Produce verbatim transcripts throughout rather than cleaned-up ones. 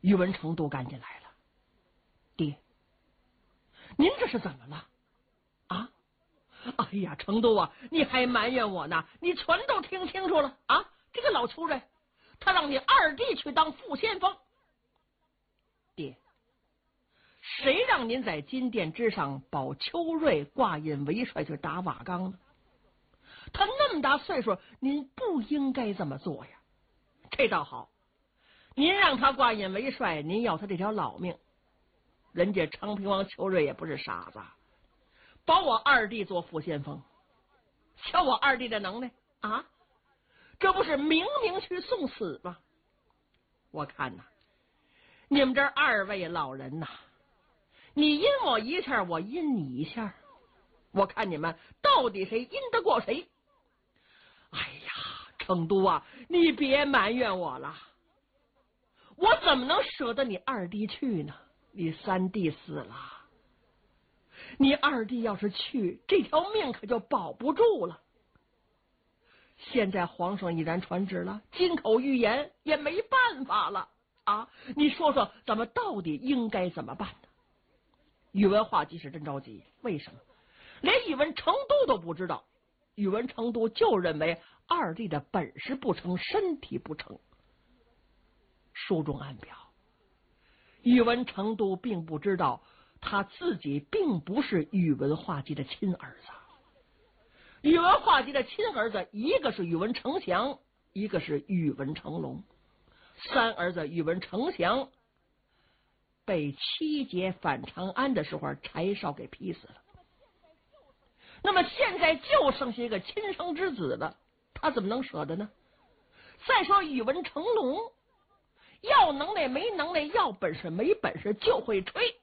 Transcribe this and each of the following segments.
宇文成都赶紧来了，爹，您这是怎么了？啊？哎呀，成都啊，你还埋怨我呢？你全都听清楚了啊！这个老邱瑞，他让你二弟去当副先锋。爹，谁让您在金殿之上保邱瑞挂印为帅去打瓦岗呢？他那么大岁数，您不应该这么做呀。这倒好，您让他挂印为帅，您要他这条老命。人家昌平王邱瑞也不是傻子，保我二弟做副先锋，瞧我二弟的能耐啊！这不是明明去送死吗？我看呐，你们这二位老人呐，你阴我一下，我阴你一下，我看你们到底谁阴得过谁？哎呀，成都啊，你别埋怨我了，我怎么能舍得你二弟去呢？你三弟死了，你二弟要是去，这条命可就保不住了。现在皇上已然传旨了，金口玉言，也没办法了啊！你说说，咱们到底应该怎么办呢？宇文化及是真着急，为什么？连宇文成都都不知道，宇文成都就认为二弟的本事不成，身体不成。书中暗表，宇文成都并不知道他自己并不是宇文化及的亲儿子。宇文化及的亲儿子，一个是宇文成祥，一个是宇文成龙。三儿子宇文成祥被七姐反长安的时候，柴烧给劈死了。那么现在就剩下一个亲生之子了，他怎么能舍得呢？再说宇文成龙，要能耐没能耐，要本事没本事，就会吹。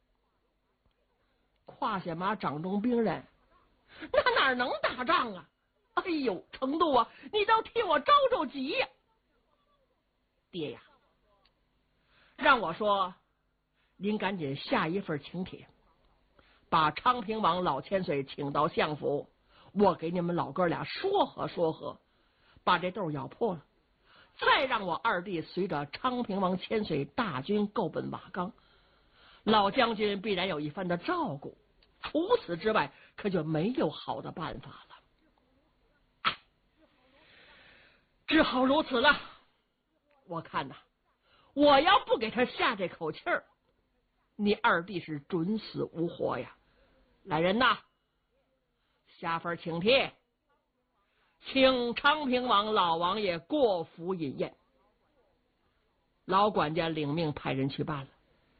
胯下马掌中兵刃，那哪能打仗啊？哎呦，成都啊，你倒替我着着急呀！爹呀，让我说，您赶紧下一份请帖，把昌平王老千岁请到相府，我给你们老哥俩说和说和，把这豆咬破了，再让我二弟随着昌平王千岁大军够奔瓦岗，老将军必然有一番的照顾。除此之外，可就没有好的办法了。哎，只好如此了。我看呐，我要不给他下这口气儿，你二弟是准死无活呀！来人呐，下份请帖，请昌平王老王爷过府饮宴。老管家领命派人去办了。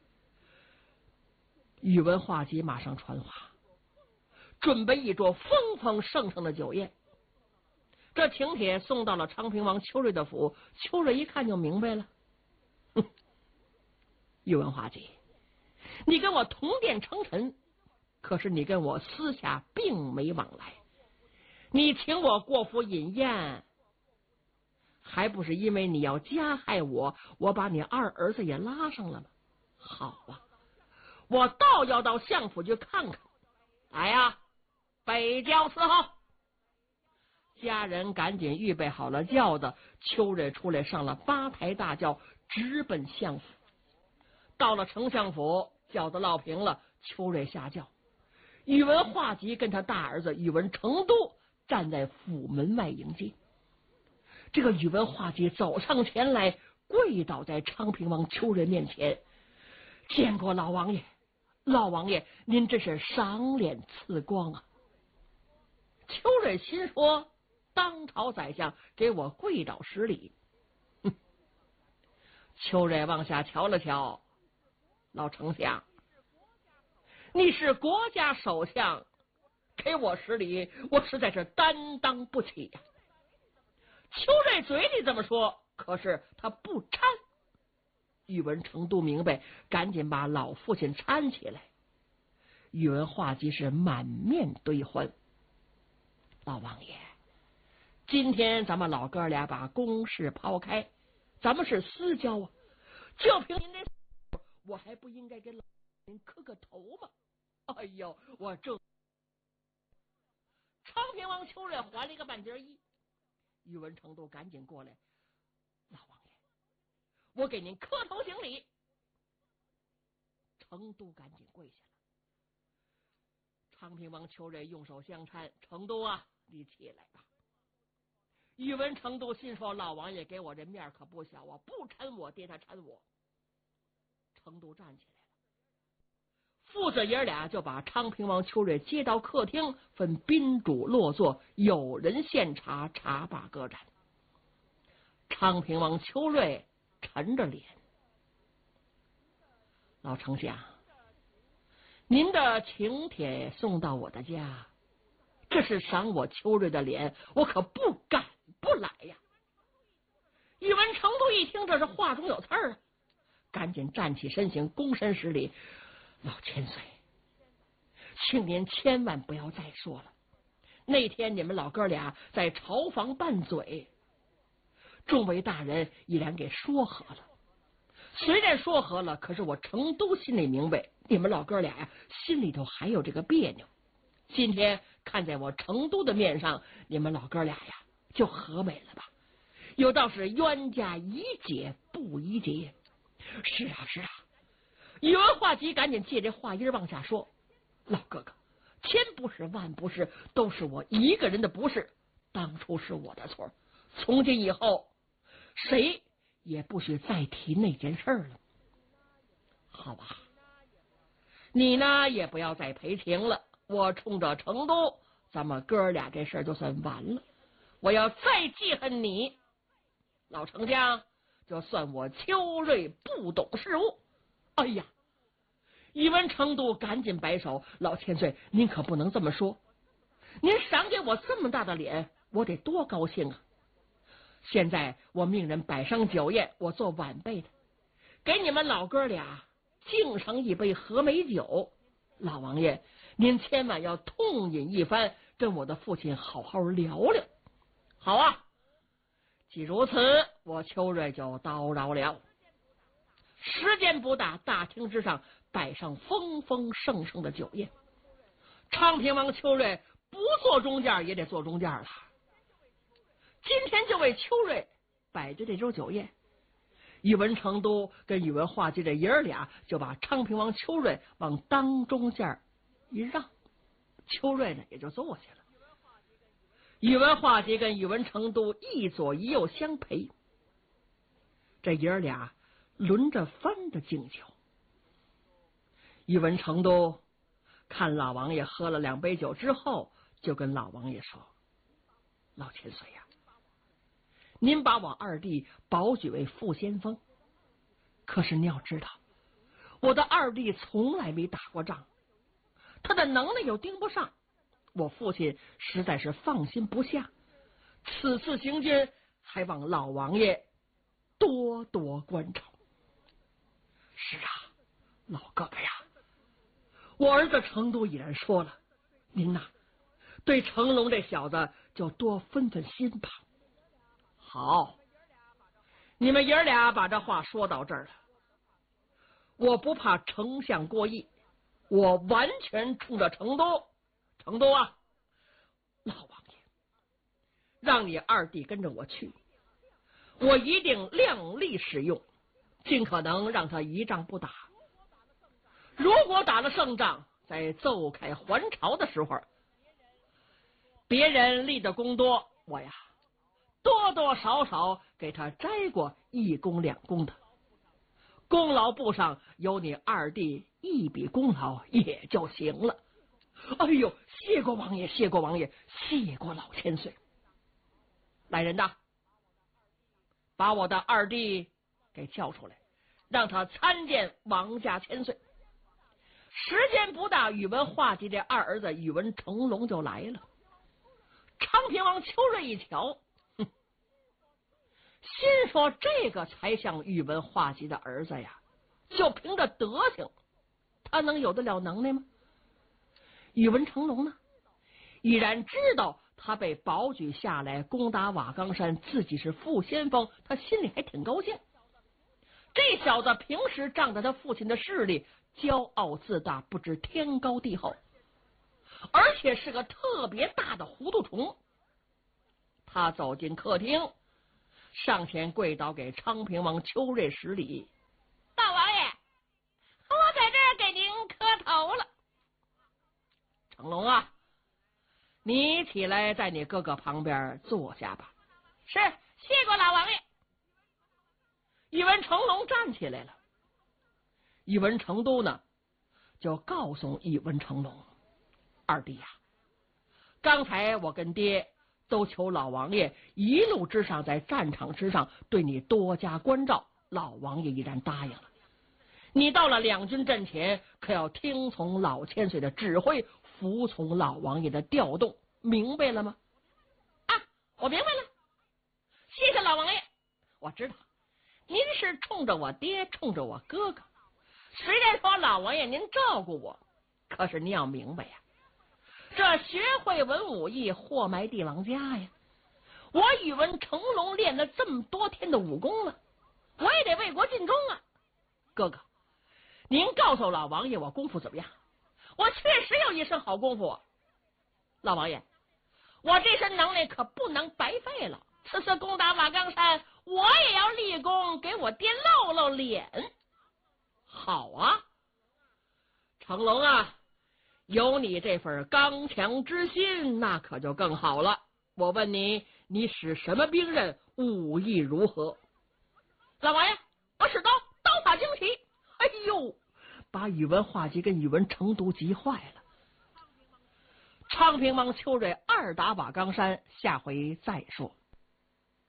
宇文化及马上传话，准备一桌丰丰盛盛的酒宴。这请帖送到了昌平王邱瑞的府，邱瑞一看就明白了。哼，宇文化及，你跟我同殿称臣，可是你跟我私下并没往来。你请我过府饮宴，还不是因为你要加害我，我把你二儿子也拉上了吗？好啊，我倒要到相府去看看。来呀，北郊伺候。家人赶紧预备好了轿子，邱瑞出来上了八抬大轿，直奔相府。到了丞相府，轿子落平了，邱瑞下轿。宇文化及跟他大儿子宇文成都站在府门外迎接。这个宇文化及走上前来，跪倒在昌平王邱瑞面前，见过老王爷，老王爷，您这是赏脸赐光啊！邱瑞心说，当朝宰相给我跪倒十礼。哼！邱瑞往下瞧了瞧，老丞相，你是国家首相，给我十礼，我实在是担当不起呀、啊。邱瑞嘴里这么说，可是他不搀。宇文成都明白，赶紧把老父亲搀起来。宇文化及是满面堆欢。老王爷，今天咱们老哥俩把公事抛开，咱们是私交啊，就凭您这，我还不应该给老您磕个头吗？哎呦，我这昌平王邱瑞还了一个半截衣。宇文成都赶紧过来，老王爷， 我给您磕头行礼。成都赶紧跪下了。昌平王邱瑞用手相搀，成都啊，你起来吧。宇文成都心说，老王爷给我这面可不小啊，不搀我爹，他搀我。成都站起来了，父子爷俩就把昌平王邱瑞接到客厅，分宾主落座，有人献茶，茶罢歌盏。昌平王邱瑞沉着脸，老丞相，您的请帖送到我的家，这是赏我邱瑞的脸，我可不敢不来呀。宇文成都一听这是话中有刺儿啊，赶紧站起身形，躬身施礼。老千岁，请您千万不要再说了。那天你们老哥俩在朝房拌嘴，众位大人已然给说和了。虽然说和了，可是我成都心里明白，你们老哥俩呀，心里头还有这个别扭。今天看在我成都的面上，你们老哥俩呀，就和美了吧。有道是冤家宜解不宜结。是啊是啊。宇文化及赶紧借这话音往下说，老哥哥，千不是万不是，都是我一个人的不是，当初是我的错，从今以后谁也不许再提那件事了。好吧，你呢也不要再赔情了，我冲着成都，咱们哥俩这事儿就算完了。我要再记恨你，老丞相，就算我邱瑞不懂事务。哎呀，宇文成都赶紧摆手，老千岁，您可不能这么说，您赏给我这么大的脸，我得多高兴啊。现在我命人摆上酒宴，我做晚辈的，给你们老哥俩敬上一杯和美酒。老王爷，您千万要痛饮一番，跟我的父亲好好聊聊。好啊，既如此，我邱瑞就叨扰了。时间不大，大厅之上摆上丰丰盛盛的酒宴。昌平王邱瑞不坐中间也得坐中间了。今天就为邱瑞摆的这桌酒宴，宇文成都跟宇文化及这爷儿俩就把昌平王邱瑞往当中间一让，邱瑞呢也就坐下了。宇文化及跟宇文成都一左一右相陪，这爷儿俩轮着翻着敬酒。宇文成都看老王爷喝了两杯酒之后，就跟老王爷说，老千岁呀，您把我二弟保举为副先锋，可是你要知道，我的二弟从来没打过仗，他的能耐又盯不上，我父亲实在是放心不下，此次行军还望老王爷多多关照。是啊，老哥哥呀，我儿子成都已然说了，您呐，对成龙这小子就多分分心吧。好，你们爷儿俩把这话说到这儿了，我不怕丞相过意，我完全冲着成都。成都啊，老王爷，让你二弟跟着我去，我一定量力使用，尽可能让他一仗不打。如果打了胜仗，在奏开还朝的时候，别人立的功多，我呀多多少少给他摘过一功两功的，功劳簿上有你二弟一笔功劳也就行了。哎呦，谢过王爷，谢过王爷，谢过老千岁。来人呐，把我的二弟给叫出来，让他参见王家千岁。时间不大，宇文化及这二儿子宇文成龙就来了。昌平王邱瑞一瞧，哼，心说这个才像宇文化及的儿子呀，就凭着德行，他能有得了能耐吗？宇文成龙呢，已然知道他被保举下来攻打瓦岗山，自己是副先锋，他心里还挺高兴。这小子平时仗着他父亲的势力，骄傲自大，不知天高地厚，而且是个特别大的糊涂虫。他走进客厅， 上前跪倒给昌平王邱瑞施礼。 大王爷，我在这儿给您磕头了。 成龙啊，你起来在你哥哥旁边坐下吧。 是，谢过老王爷。 一闻成龙站起来了，一闻成都呢，就告诉一闻成龙：二弟呀、啊，刚才我跟爹都求老王爷一路之上在战场之上对你多加关照，老王爷依然答应了。你到了两军阵前，可要听从老千岁的指挥，服从老王爷的调动，明白了吗？ 啊，我明白了，谢谢老王爷。 我知道您是冲着我爹，冲着我哥哥。 虽然说老王爷您照顾我， 可是您要明白呀，这学会文武艺，祸埋帝王家呀。我宇文成龙练了这么多天的武功了， 我也得为国尽忠啊。 哥哥，您告诉老王爷我功夫怎么样？ 我确实有一身好功夫。 老王爷， 我这身能耐可不能白费了。此次攻打瓦岗山，我也要立功，给我爹露露脸。 好啊，成龙啊，有你这份刚强之心，那可就更好了。我问你，你使什么兵刃，武艺如何？ 老王爷，我使刀，刀法惊奇。 哎呦，把宇文化及跟宇文成都急坏了。昌平王邱瑞二打瓦岗山，下回再说。